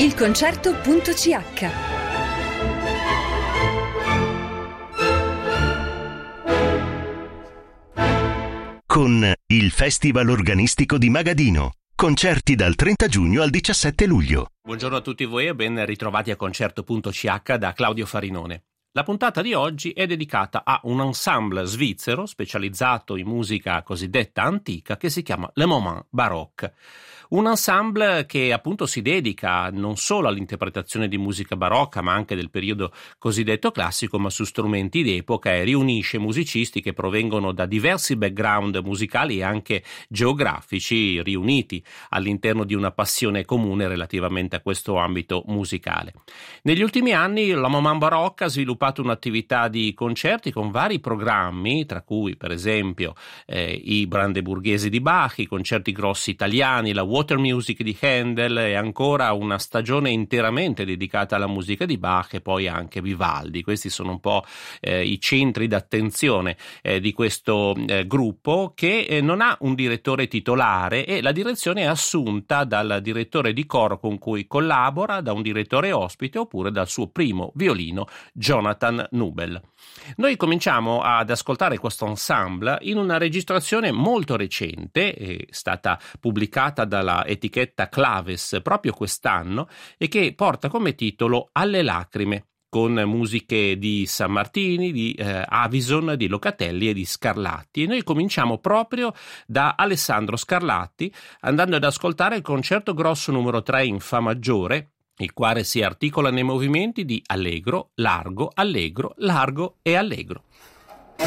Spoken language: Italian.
ilconcerto.ch. Con il Festival Organistico di Magadino. Concerti dal 30 giugno al 17 luglio. Buongiorno a tutti voi e ben ritrovati a Concerto.ch da Claudio Farinone. La puntata di oggi è dedicata a un ensemble svizzero specializzato in musica cosiddetta antica che si chiama Le Moment Baroque. Un ensemble che appunto si dedica non solo all'interpretazione di musica barocca ma anche del periodo cosiddetto classico, ma su strumenti d'epoca, e riunisce musicisti che provengono da diversi background musicali e anche geografici, riuniti all'interno di una passione comune relativamente a questo ambito musicale. Negli ultimi anni la Moment Baroque ha sviluppato un'attività di concerti con vari programmi, tra cui per esempio i brandeburghesi di Bach, i concerti grossi italiani, la Water Music di Handel e ancora una stagione interamente dedicata alla musica di Bach e poi anche Vivaldi. Questi sono un po' i centri d'attenzione di questo gruppo che non ha un direttore titolare, e la direzione è assunta dal direttore di coro con cui collabora, da un direttore ospite oppure dal suo primo violino Jonathan Nubel. Noi cominciamo ad ascoltare questo ensemble in una registrazione molto recente, è stata pubblicata dalla etichetta Claves proprio quest'anno e che porta come titolo Alle lacrime, con musiche di Sammartini, di Avison, di Locatelli e di Scarlatti. E noi cominciamo proprio da Alessandro Scarlatti, andando ad ascoltare il concerto grosso numero 3 in Fa maggiore, il quale si articola nei movimenti di allegro, largo e allegro.